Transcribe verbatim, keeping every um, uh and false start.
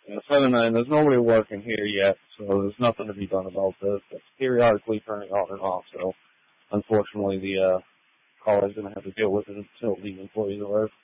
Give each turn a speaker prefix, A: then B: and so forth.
A: Yeah, seven nine, there's nobody working here yet, so there's nothing to be done about this. It's periodically turning on and off, so unfortunately the uh, college is going to have to deal with it until the employees arrive.